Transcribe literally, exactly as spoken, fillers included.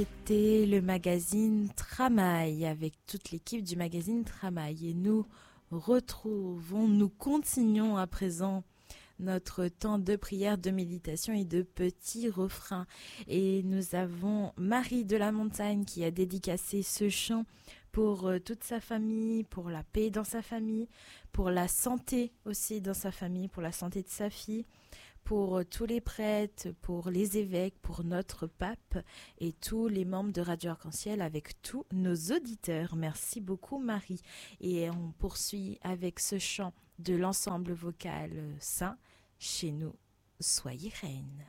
C'était le magazine Tramail avec toute l'équipe du magazine Tramail et nous retrouvons, nous continuons à présent notre temps de prière, de méditation et de petits refrains. Et nous avons Marie de la Montagne qui a dédicacé ce chant pour euh, toute sa famille, pour la paix dans sa famille, pour la santé aussi dans sa famille, pour la santé de sa fille, pour euh, tous les prêtres, pour les évêques, pour notre pape et tous les membres de Radio Arc-en-Ciel avec tous nos auditeurs. Merci beaucoup Marie. Et on poursuit avec ce chant de l'ensemble vocal saint. Chez nous, soyez reine.